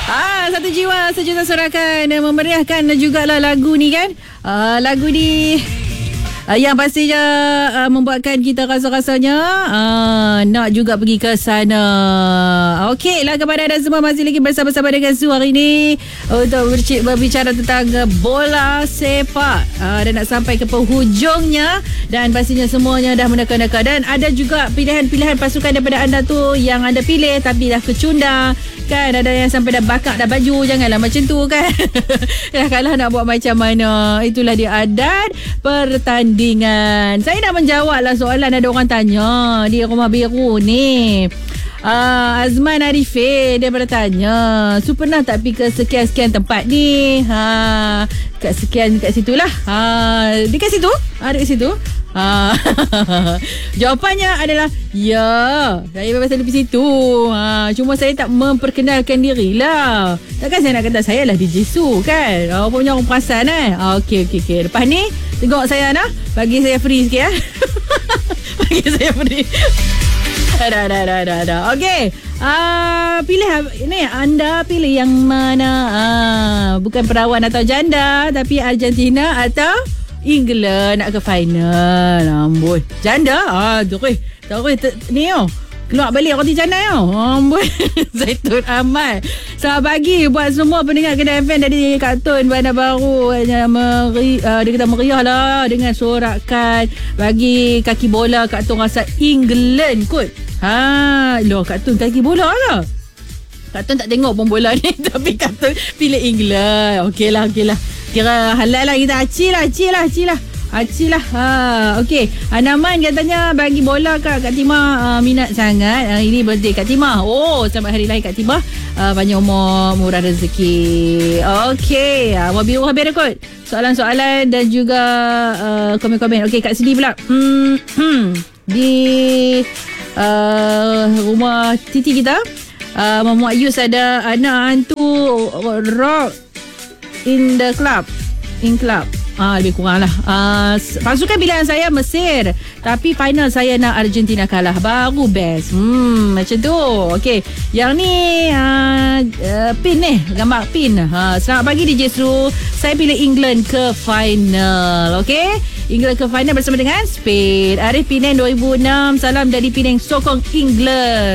Satu jiwa sejuta sorakan memeriahkan jugalah lagu ni kan. Lagu ni yang pastinya membuatkan kita rasa-rasanya nak juga pergi ke sana. Okeylah, kepada anda semua masih lagi bersama-sama dengan Su hari ini untuk berbicara tentang bola sepak dan nak sampai ke penghujungnya, dan pastinya semuanya dah meneka-neka, dan ada juga pilihan-pilihan pasukan daripada anda tu yang anda pilih tapi dah kecundang kan. Ada yang sampai dah bakar dah baju. Janganlah macam tu kan. Dah kalah nak buat macam mana. Itulah dia adat pertandingan. Saya nak menjawab lah soalan ada orang tanya di Rumah Biru ni. Azman Arifin dia bertanya, Su pernah tak pergi ke sekian-sekian tempat ni? Kat situlah. Dekat situ? Dekat situ? Jawapannya adalah ya, saya memang selalu pergi situ. Cuma saya tak memperkenalkan diri lah. Takkan saya nak kata saya lah DJ Su kan. Apa punya orang perasan Okey. Lepas ni tengok saya bagi saya free sikit bagi saya free. Dah. Okey. Pilih ni, anda pilih yang mana? Bukan perawan atau janda, tapi Argentina atau England nak ke final. Amboi. Janda? Ni keluar balik roti canai amboi. Zaitun Ahmad. Selamat pagi buat semua pendengar Kedah FM dari Kartun Bandar Baru. Dia kata meriah lah dengan sorakan bagi kaki bola Kartun rasa England kot. Loh, Kartun kaki bola lah. Kartun tak tengok pun bola ni tapi Kartun pilih England. Okeylah. Kira halal lah kita. Acil lah. Okey. Naman katanya bagi bola Kak Timah minat sangat. Ini birthday Kak Timah. Selamat hari lahir Kak Timah. Panjang umur, murah rezeki. Okey. Mobil habis kot soalan-soalan dan juga komen-komen. Okey, kat sini pula. Di rumah Titi kita, Muhammad Yus ada anak hantu rock in club. Lebih kurang lah. Pasukan pilihan saya Mesir, tapi final saya nak Argentina kalah, baru best. Macam tu. Okey, yang ni pin ni, gambar pin. Selamat pagi DJ Su, saya pilih England ke final. Okey, England ke final bersama dengan Spain. Arif Penang 2006. Salam dari Penang, sokong England.